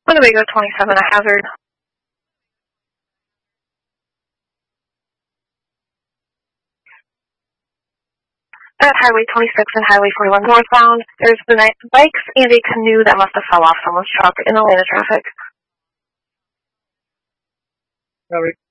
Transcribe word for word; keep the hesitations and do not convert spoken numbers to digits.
Winnebago twenty-seven, a hazard. At Highway twenty-six and Highway forty-one northbound, there's the bikes and a canoe that must have fell off someone's truck in the lane of traffic. Covered.